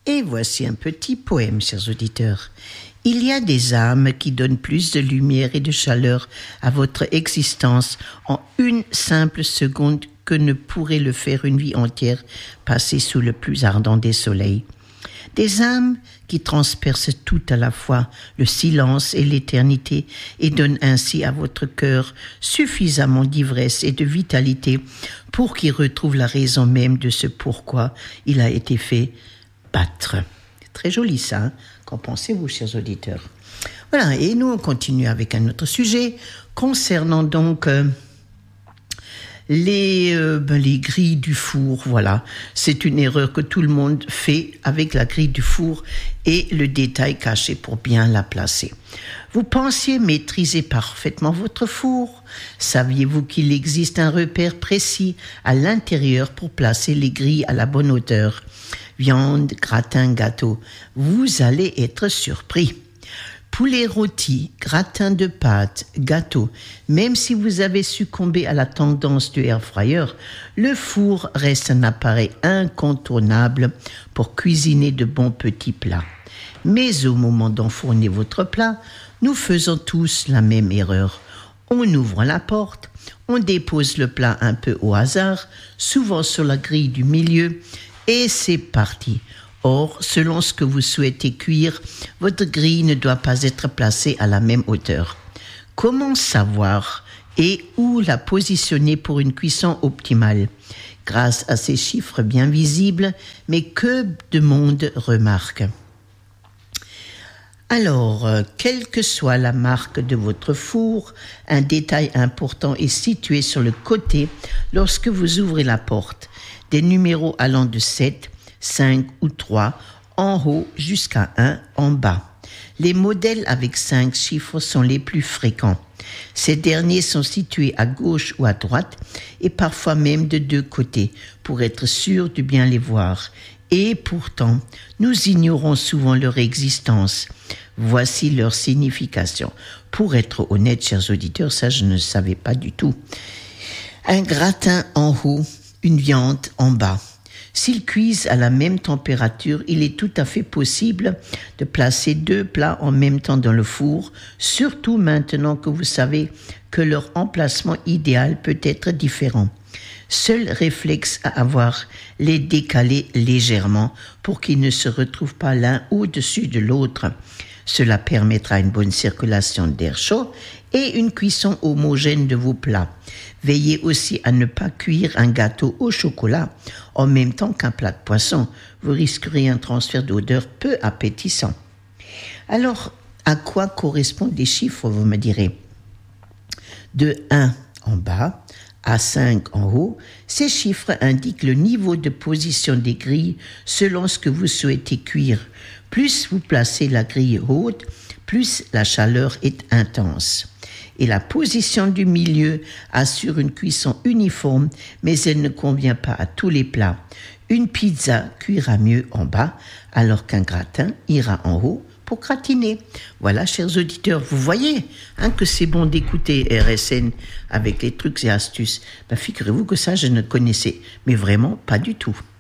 Et voici un petit poème, chers auditeurs. Il y a des âmes qui donnent plus de lumière et de chaleur à votre existence en une simple seconde que ne pourrait le faire une vie entière passée sous le plus ardent des soleils. Des âmes qui transpercent tout à la fois le silence et l'éternité et donnent ainsi à votre cœur suffisamment d'ivresse et de vitalité pour qu'il retrouve la raison même de ce pourquoi il a été fait battre. C'est très joli ça, hein? Qu'en pensez-vous, chers auditeurs? Voilà, et nous on continue avec un autre sujet concernant donc les grilles du four. Voilà, c'est une erreur que tout le monde fait avec la grille du four et le détail caché pour bien la placer. Vous pensiez maîtriser parfaitement votre four? Saviez-vous qu'il existe un repère précis à l'intérieur pour placer les grilles à la bonne hauteur? Viande, gratin, gâteau, vous allez être surpris. Poulet rôti, gratin de pâte, gâteau, même si vous avez succombé à la tendance du air fryer, le four reste un appareil incontournable pour cuisiner de bons petits plats. Mais au moment d'enfourner votre plat, nous faisons tous la même erreur. On ouvre la porte, on dépose le plat un peu au hasard, souvent sur la grille du milieu, et c'est parti. Or, selon ce que vous souhaitez cuire, votre grille ne doit pas être placée à la même hauteur. Comment savoir et où la positionner pour une cuisson optimale? Grâce à ces chiffres bien visibles, mais que de monde remarque. Alors, quelle que soit la marque de votre four, un détail important est situé sur le côté lorsque vous ouvrez la porte. Des numéros allant de 7, 5 ou 3 en haut jusqu'à 1 en bas. Les modèles avec 5 chiffres sont les plus fréquents. Ces derniers sont situés à gauche ou à droite et parfois même de deux côtés pour être sûr de bien les voir. Et pourtant, nous ignorons souvent leur existence. Voici leur signification. Pour être honnête, chers auditeurs, ça je ne savais pas du tout. Un gratin en haut, une viande en bas. S'ils cuisent à la même température, il est tout à fait possible de placer deux plats en même temps dans le four, surtout maintenant que vous savez que leur emplacement idéal peut être différent. Seul réflexe à avoir, les décaler légèrement pour qu'ils ne se retrouvent pas l'un au-dessus de l'autre. Cela permettra une bonne circulation d'air chaud et une cuisson homogène de vos plats. Veillez aussi à ne pas cuire un gâteau au chocolat en même temps qu'un plat de poisson. Vous risquerez un transfert d'odeur peu appétissant. Alors, à quoi correspondent les chiffres, vous me direz? De 1 en bas à 5 en haut, ces chiffres indiquent le niveau de position des grilles selon ce que vous souhaitez cuire. Plus vous placez la grille haute, plus la chaleur est intense. Et la position du milieu assure une cuisson uniforme, mais elle ne convient pas à tous les plats. Une pizza cuira mieux en bas, alors qu'un gratin ira en haut pour gratiner. Voilà, chers auditeurs, vous voyez que c'est bon d'écouter RSN avec les trucs et astuces. Figurez-vous que ça, je ne connaissais, mais vraiment pas du tout.